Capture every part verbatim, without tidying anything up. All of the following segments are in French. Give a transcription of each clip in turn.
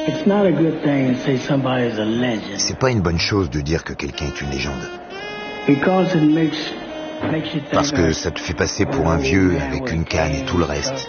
C'est pas une bonne chose de dire que quelqu'un est une légende. Parce que ça te fait passer pour un vieux avec une canne et tout le reste.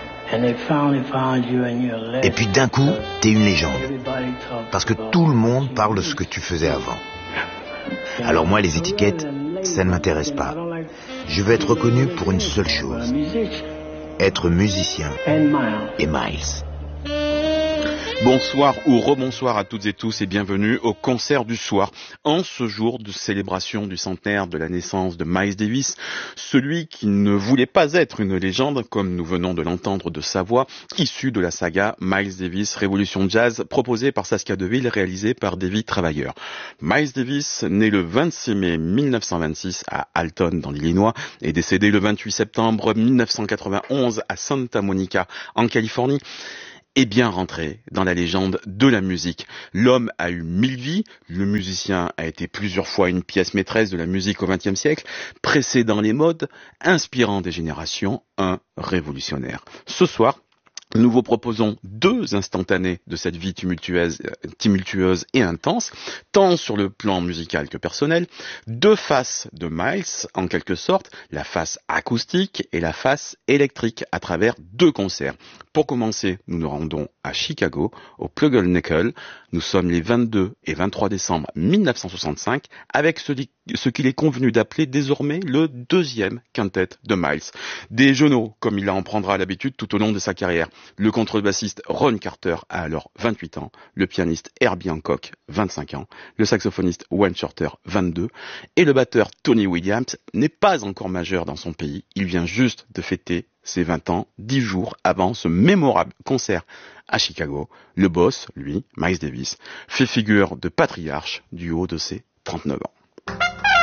Et puis d'un coup, t'es une légende. Parce que tout le monde parle de ce que tu faisais avant. Alors moi, les étiquettes, ça ne m'intéresse pas. Je veux être reconnu pour une seule chose. Être musicien et Miles. Bonsoir ou rebonsoir à toutes et tous et bienvenue au concert du soir. En ce jour de célébration du centenaire de la naissance de Miles Davis, celui qui ne voulait pas être une légende, comme nous venons de l'entendre de sa voix, issu de la saga Miles Davis Révolution Jazz, proposée par Saskia Deville, réalisée par David Travailleur. Miles Davis, né le vingt-six mai mille neuf cent vingt-six à Alton dans l'Illinois, et décédé le vingt-huit septembre mille neuf cent quatre-vingt-onze à Santa Monica en Californie, est bien rentré dans la légende de la musique. L'homme a eu mille vies, le musicien a été plusieurs fois une pièce maîtresse de la musique au vingtième siècle, précédant les modes, inspirant des générations, un révolutionnaire. Ce soir, nous vous proposons deux instantanés de cette vie tumultueuse, tumultueuse et intense, tant sur le plan musical que personnel, deux faces de Miles, en quelque sorte, la face acoustique et la face électrique à travers deux concerts. Pour commencer, nous nous rendons à Chicago, au Pluggle Nickel. Nous sommes les vingt-deux et vingt-trois décembre mille neuf cent soixante-cinq, avec ce, ce qu'il est convenu d'appeler désormais le deuxième quintet de Miles. Des genoux, comme il en prendra l'habitude tout au long de sa carrière. Le contrebassiste Ron Carter a alors vingt-huit ans, le pianiste Herbie Hancock, vingt-cinq ans, le saxophoniste Wayne Shorter, vingt-deux, et le batteur Tony Williams n'est pas encore majeur dans son pays, il vient juste de fêter ses vingt ans, dix jours avant ce mémorable concert à Chicago. Le boss, lui, Miles Davis, fait figure de patriarche du haut de ses trente-neuf ans.